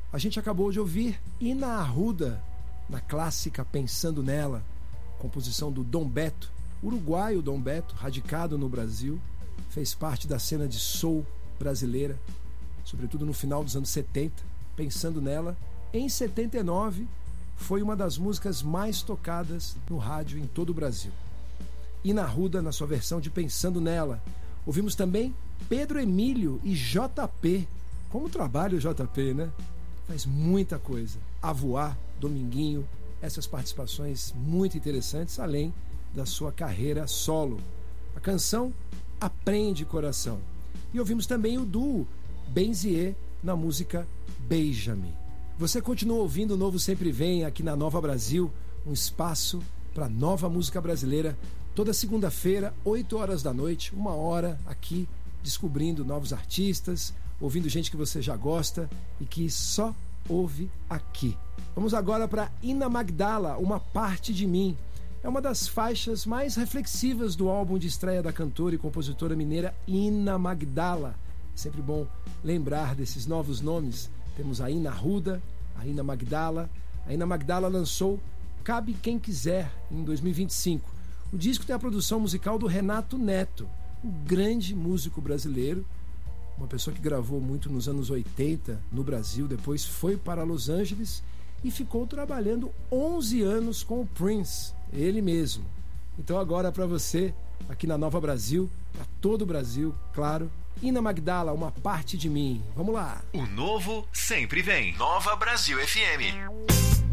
A gente acabou de ouvir Ina Arruda, na clássica Pensando Nela, composição do Dom Beto, uruguaio Dom Beto, radicado no Brasil, fez parte da cena de soul brasileira, sobretudo no final dos anos 70. Pensando Nela, em 79, foi uma das músicas mais tocadas no rádio em todo o Brasil. Ina Arruda, na sua versão de Pensando Nela. Ouvimos também Pedro Emílio e JP. Como trabalha o JP, né? Faz muita coisa. A Voar, Dominguinho, essas participações muito interessantes, além da sua carreira solo. A canção Aprende Coração. E ouvimos também o duo Benzier na música Beija-me. Você continua ouvindo o Novo Sempre Vem aqui na Nova Brasil, um espaço para nova música brasileira, toda segunda-feira, 8 horas da noite, 1 hora aqui, descobrindo novos artistas, ouvindo gente que você já gosta e que só ouve aqui. Vamos agora para Ina Magdala, Uma Parte de Mim. É uma das faixas mais reflexivas do álbum de estreia da cantora e compositora mineira Ina Magdala. É sempre bom lembrar desses novos nomes. Temos a Ina Arruda, a Ina Magdala. A Ina Magdala lançou Cabe Quem Quiser em 2025. O disco tem a produção musical do Renato Neto, um grande músico brasileiro, uma pessoa que gravou muito nos anos 80 no Brasil, depois foi para Los Angeles e ficou trabalhando 11 anos com o Prince, ele mesmo. Então agora para você, aqui na Nova Brasil, para todo o Brasil, claro, Ina Magdala, Uma Parte de Mim. Vamos lá. O novo sempre vem. Nova Brasil FM.